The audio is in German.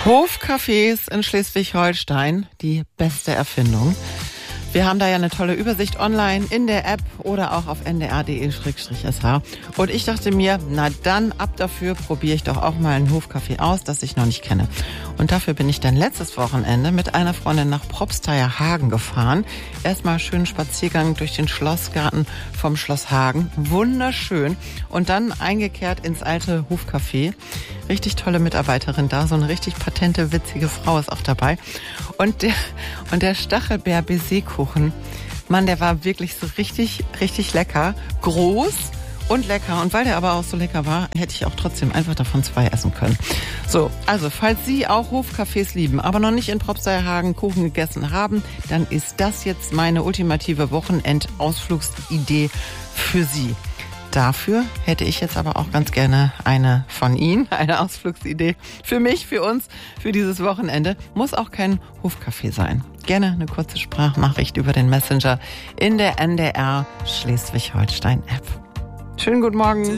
Hofcafés in Schleswig-Holstein, die beste Erfindung. Wir haben da ja eine tolle Übersicht online in der App oder auch auf ndr.de/sh. Und ich dachte mir, na dann ab dafür, probiere ich doch auch mal ein Hofcafé aus, das ich noch nicht kenne. Und dafür bin ich dann letztes Wochenende mit einer Freundin nach Propsteier-Hagen gefahren. Erstmal schönen Spaziergang durch den Schlossgarten vom Schloss Hagen. Wunderschön. Und dann eingekehrt ins alte Hofcafé. Richtig tolle Mitarbeiterin da, so eine richtig patente, witzige Frau ist auch dabei. Und der Stachelbeer-Baiser-Kuchen, Mann, der war wirklich so richtig, richtig lecker, groß und lecker. Und weil der aber auch so lecker war, hätte ich auch trotzdem einfach davon 2 essen können. So, also falls Sie auch Hofcafés lieben, aber noch nicht in Propsteier-Hagen Kuchen gegessen haben, dann ist das jetzt meine ultimative Wochenendausflugsidee für Sie. Dafür hätte ich jetzt aber auch ganz gerne eine von Ihnen, eine Ausflugsidee für mich, für uns, für dieses Wochenende. Muss auch kein Hofcafé sein. Gerne eine kurze Sprachnachricht über den Messenger in der NDR Schleswig-Holstein App. Schönen guten Morgen.